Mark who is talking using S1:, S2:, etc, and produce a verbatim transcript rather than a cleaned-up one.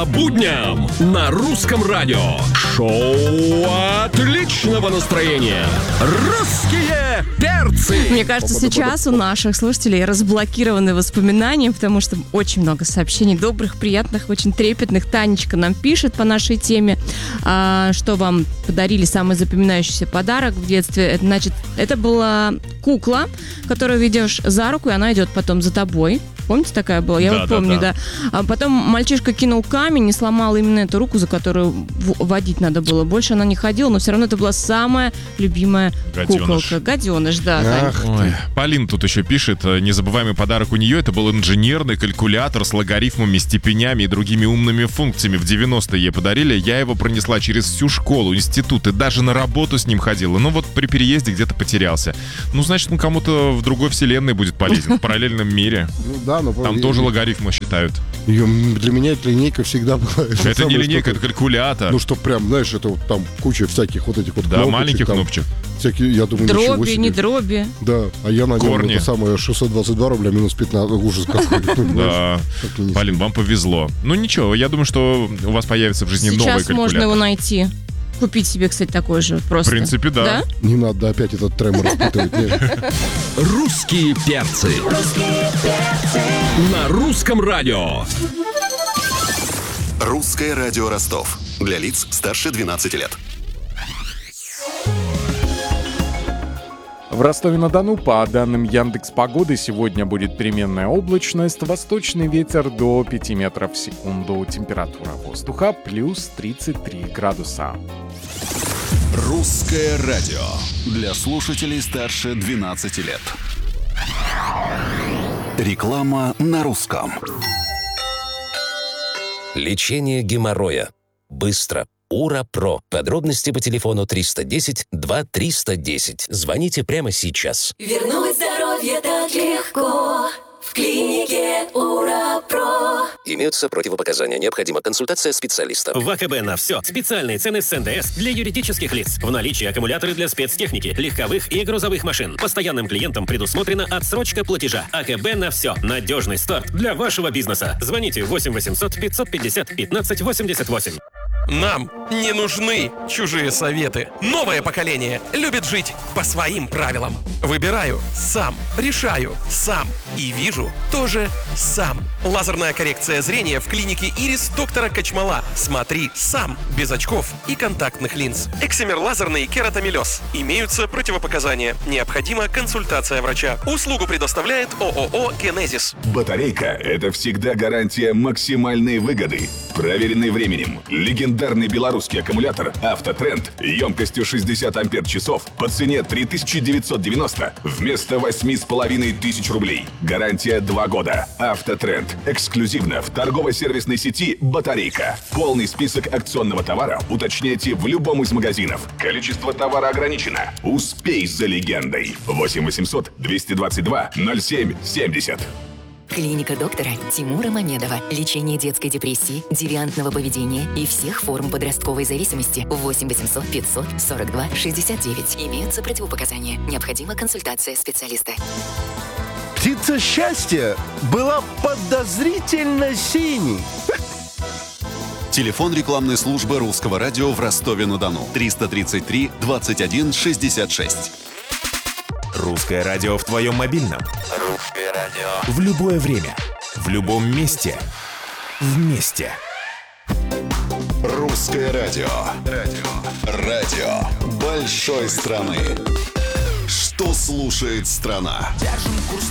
S1: По будням на Русском радио. Шоу отличного настроения. Русские перцы.
S2: Мне кажется, сейчас у наших слушателей разблокированы воспоминания, потому что очень много сообщений добрых, приятных, очень трепетных. Танечка нам пишет по нашей теме, что вам подарили самый запоминающийся подарок в детстве. Это, значит, это была кукла, которую ведешь за руку, и она идет потом за тобой. Помните, такая была? Я
S3: да,
S2: вот помню,
S3: да,
S2: да. да. А потом мальчишка кинул камень и сломал именно эту руку, за которую водить надо было. Больше она не ходила, но все равно это была самая любимая
S3: Гаденыш.
S2: куколка. Гаденыш, да.
S3: Ах, Ой. Полин тут еще пишет, незабываемый подарок у нее — это был инженерный калькулятор с логарифмами, степенями и другими умными функциями. В девяностые ей подарили, я его пронесла через всю школу, институт и даже на работу с ним ходила. Но вот при переезде где-то потерялся. Ну, значит, он кому-то в другой вселенной будет полезен, в параллельном мире.
S4: Да, но
S3: там тоже логарифмы считают.
S4: Ее, для меня эта линейка всегда была.
S3: Это не линейка, это калькулятор.
S4: Ну, что прям, знаешь, это вот там куча всяких вот этих вот
S3: да,
S4: кнопочек. Да,
S3: маленьких
S4: там,
S3: кнопочек.
S4: Всякие, я думаю,
S2: дроби, не дроби.
S4: Да, а я на нем это самое шестьсот двадцать два рубля минус пятнадцать. Ужас какой.
S3: Да. Полин, вам повезло. Ну, ничего, я думаю, что у вас появится в жизни новый калькулятор.
S2: Сейчас можно его найти. Купить себе, кстати, такой же просто.
S3: В принципе, да.
S2: да?
S4: Не надо опять этот тремор испытывать.
S1: Русские перцы. Русские перцы. На Русском радио.
S5: Русское радио Ростов. Для лиц старше двенадцати лет.
S6: В Ростове-на-Дону, по данным Яндекс.Погоды, сегодня будет переменная облачность, восточный ветер до пяти метров в секунду, температура воздуха плюс тридцать три градуса.
S5: Русское радио для слушателей старше двенадцати лет. Реклама на русском.
S7: Лечение геморроя. Быстро. Ура-Про. Подробности по телефону триста десять два триста десять. Звоните прямо сейчас.
S8: Вернуть здоровье так легко. В клинике Ура-Про.
S7: Имеются противопоказания. Необходима консультация специалиста.
S9: В АКБ на все. Специальные цены с эн дэ эс для юридических лиц. В наличии аккумуляторы для спецтехники, легковых и грузовых машин. Постоянным клиентам предусмотрена отсрочка платежа. АКБ на все. Надежный старт для вашего бизнеса. Звоните восемь восемьсот пятьсот пятьдесят пятнадцать восемьдесят восемь.
S10: Нам не нужны чужие советы. Новое поколение любит жить по своим правилам. Выбираю сам, решаю сам и вижу тоже сам. Лазерная коррекция зрения в клинике Ирис доктора Качмала. Смотри сам, без очков и контактных линз. Эксимер лазерный кератомелез. Имеются противопоказания. Необходима консультация врача. Услугу предоставляет ООО «Генезис».
S11: Батарейка – это всегда гарантия максимальной выгоды. Проверенный временем. Легендарный белорусский аккумулятор «Автотренд» емкостью шестьдесят ампер-часов по цене три тысячи девятьсот девяносто вместо восемь с половиной тысяч рублей. Гарантия два года. «Автотренд». Эксклюзивно в торгово-сервисной сети «Батарейка». Полный список акционного товара уточняйте в любом из магазинов. Количество товара ограничено. Успей за легендой. восемь восемьсот двести двадцать два ноль семь семьдесят.
S12: Клиника доктора Тимура Мамедова. Лечение детской депрессии, девиантного поведения и всех форм подростковой зависимости. восемь восемьсот пятьсот сорок два шестьдесят девять. Имеются противопоказания. Необходима консультация специалиста.
S13: Птица счастья была подозрительно синей.
S5: Телефон рекламной службы Русского радио в Ростове-на-Дону. триста тридцать три двадцать один шестьдесят шесть.
S14: Русское радио в твоем мобильном.
S15: Русское радио.
S14: В любое время. В любом месте. Вместе.
S5: Русское радио. Радио. Радио большой страны. Что слушает страна?
S15: Держим курс